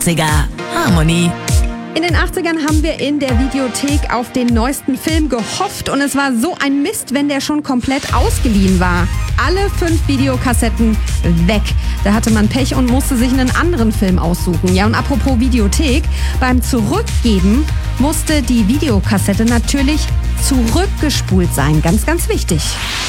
80er. Harmony. In den 80ern haben wir in der Videothek auf den neuesten Film gehofft und es war so ein Mist, wenn der schon komplett ausgeliehen war. Alle 5 Videokassetten weg. Da hatte man Pech und musste sich einen anderen Film aussuchen. Ja, und apropos Videothek, beim Zurückgeben musste die Videokassette natürlich zurückgespult sein. Ganz, ganz wichtig.